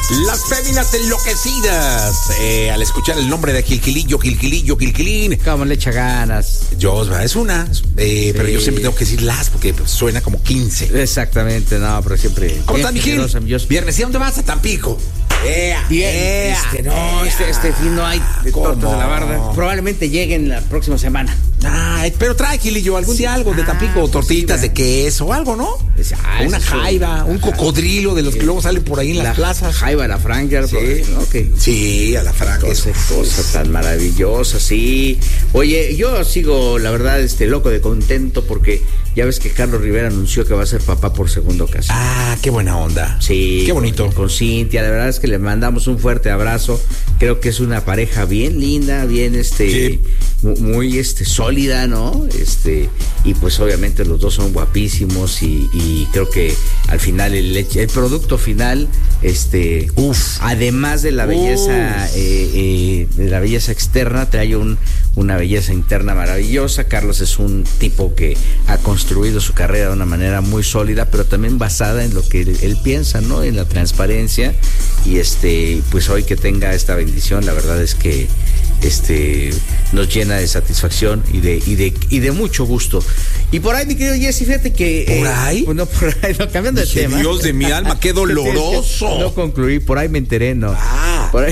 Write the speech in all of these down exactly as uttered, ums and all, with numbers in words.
Las féminas enloquecidas. Eh, al escuchar el nombre de Gilquilillo, Gilquilillo, Gilquilín. Cómo le echa ganas. Josba, es una. Eh, sí. Pero yo siempre tengo que decir las porque suena como quince. Exactamente, no, pero siempre. ¿Cómo estás, mi Gil? Viernes, ¿y dónde vas? A Tampico. Yeah, Bien, yeah, este, no, yeah. este, este fin no hay de tortas de la barda. Probablemente lleguen la próxima semana. Ay, pero trae, Gilillo, algún sí. día algo de Tampico, ah, tortitas sí, de queso o algo, ¿no? Ah, una jaiba, sí. un cocodrilo de los sí. que luego salen por ahí en la las plazas. Jaiba, la Franca, sí. ¿no? Que sí, a la Franca. Cosa, cosa tan maravillosa, sí. Oye, yo sigo, la verdad, este loco de contento porque ya ves que Carlos Rivera anunció que va a ser papá por segunda ocasión. Ah, qué buena onda. Sí. Qué bonito. Con, con Cintia, la verdad es que le mandamos un fuerte abrazo. Creo que es una pareja bien linda, bien este, sí. muy, muy este sólida, ¿no? Este, y pues obviamente los dos son guapísimos y, y creo que al final el, el producto final, este, Uf. además de la belleza, eh, eh, de la belleza externa, trae un, una belleza interna maravillosa. Carlos es un tipo que ha construido su carrera de una manera muy sólida, pero también basada en lo que él, él piensa, ¿no? En la transparencia. Y este, pues hoy que tenga esta bendición, la verdad es que este nos llena de satisfacción y de, y de, y de mucho gusto. Y por ahí, mi querido Jesse, fíjate que. ¿Por ahí? Eh, pues no, por ahí, no, cambiando de Dije, tema. Dios de mi alma, qué doloroso. No concluí, por ahí me enteré, no. Ah. Por ahí,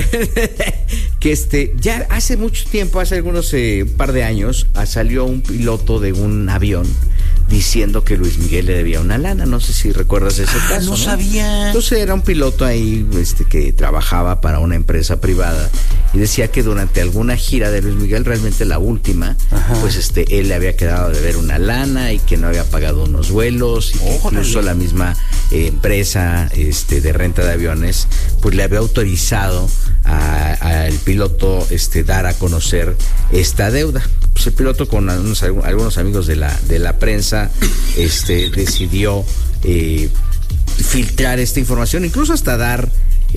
que este, ya hace mucho tiempo, hace algunos eh, par de años, salió un piloto de un avión diciendo que Luis Miguel le debía una lana. No sé si recuerdas ese ah, caso. No, no sabía. Entonces era un piloto ahí este, que trabajaba para una empresa privada y decía que durante alguna gira de Luis Miguel, realmente la última, Ajá. pues este él le había quedado de ver una lana y que no había pagado unos vuelos y que incluso la misma eh, empresa este, de renta de aviones pues le había autorizado al piloto este, dar a conocer esta deuda. Pues el piloto con algunos, algunos amigos de la, de la prensa este, decidió eh, filtrar esta información, incluso hasta dar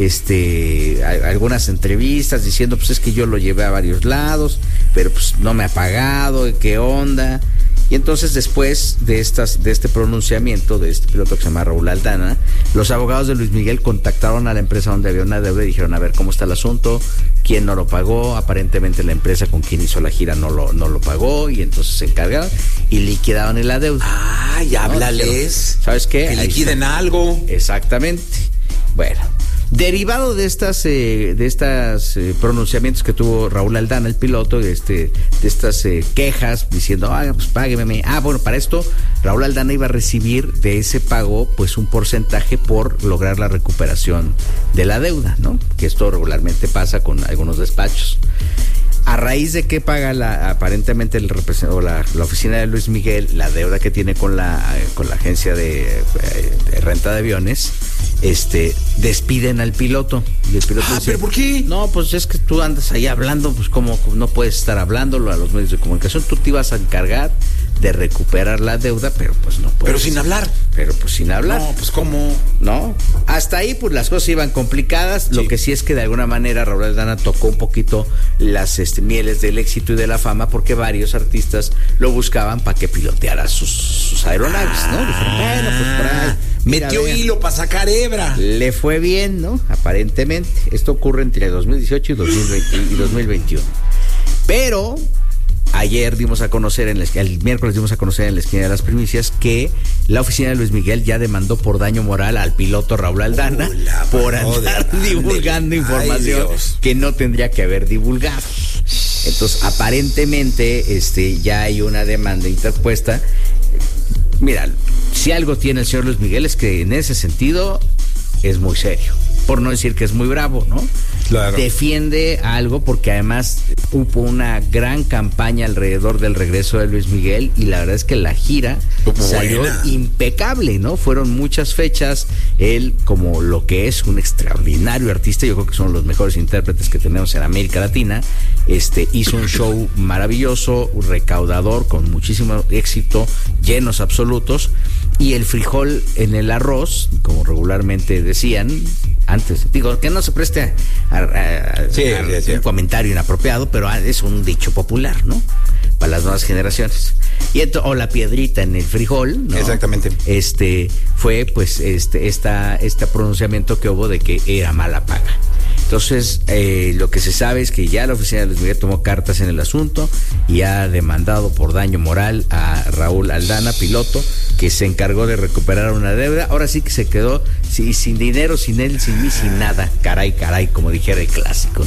este algunas entrevistas diciendo pues es que yo lo llevé a varios lados, pero pues no me ha pagado, ¿qué onda? Y entonces después de estas de este pronunciamiento de este piloto que se llama Raúl Aldana, los abogados de Luis Miguel contactaron a la empresa donde había una deuda y dijeron, a ver, ¿cómo está el asunto? ¿Quién no lo pagó? Aparentemente la empresa con quien hizo la gira no lo, no lo pagó y entonces se encargaron y liquidaron la deuda. Ay, ¿no? háblales. ¿Sabes qué? Que liquiden algo. Exactamente. Bueno, derivado de estas eh, de estas eh, pronunciamientos que tuvo Raúl Aldana, el piloto, de este de estas eh, quejas diciendo, ah, pues págueme. Ah, bueno, para esto Raúl Aldana iba a recibir de ese pago pues un porcentaje por lograr la recuperación de la deuda, ¿no? Que esto regularmente pasa con algunos despachos. A raíz de que paga la, aparentemente el o la, la oficina de Luis Miguel la deuda que tiene con la con la agencia de, de renta de aviones, este despiden al piloto y el piloto ah, dice, ¿pero por qué? No, pues es que tú andas ahí hablando, pues como no puedes estar hablándolo a los medios de comunicación, tú te ibas a encargar de recuperar la deuda, pero pues no puedes. Pero sin hablar. Pero pues sin hablar. No, pues cómo. No, hasta ahí pues las cosas iban complicadas. Sí. Lo que sí es que de alguna manera Raúl Aldana tocó un poquito las este, mieles del éxito y de la fama porque varios artistas lo buscaban para que piloteara sus, sus aeronaves, ah, ¿no? Dijeron, bueno, pues por ahí. Metió mira, hilo para sacar hebra. Le fue bien, ¿no? Aparentemente. Esto ocurre entre dos mil dieciocho y dos mil veinte y dos mil veintiuno. Pero ayer dimos a conocer, en la, el miércoles dimos a conocer en la esquina de las primicias que la oficina de Luis Miguel ya demandó por daño moral al piloto Raúl Aldana Hola, por andar de, divulgando de, información que no tendría que haber divulgado. Entonces, aparentemente, este, ya hay una demanda interpuesta. Mira, si algo tiene el señor Luis Miguel es que en ese sentido es muy serio, por no decir que es muy bravo, ¿no? Claro. Defiende algo porque además hubo una gran campaña alrededor del regreso de Luis Miguel y la verdad es que la gira Como salió buena. impecable, ¿no? Fueron muchas fechas, él como lo que es un extraordinario artista, yo creo que son los mejores intérpretes que tenemos en América Latina, este hizo un show maravilloso, recaudador, con muchísimo éxito, llenos absolutos, y el frijol en el arroz, como regularmente decían antes, digo, que no se preste a, a, a, sí, a sí, sí. un comentario inapropiado, pero es un dicho popular, ¿no? para las nuevas generaciones. Y ento, o la piedrita en el frijol, ¿no? Exactamente. Este fue pues este esta este pronunciamiento que hubo de que era mala paga. Entonces, eh, lo que se sabe es que ya la oficina de Luis Miguel tomó cartas en el asunto y ha demandado por daño moral a Raúl Aldana, piloto, que se encargó de recuperar una deuda. Ahora sí que se quedó sí, sin dinero, sin él, sin mí, sin nada. Caray, caray, como dijera el clásico.